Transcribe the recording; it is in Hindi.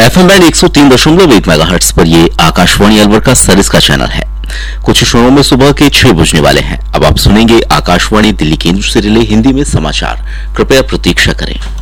FM बैंड 103.1 मेगाहर्ट्ज पर ये आकाशवाणी अलवर का सरिस का चैनल है। कुछ क्षणों में सुबह के 6 बजने वाले हैं। अब आप सुनेंगे आकाशवाणी दिल्ली केंद्र से रिले हिंदी में समाचार। कृपया प्रतीक्षा करें।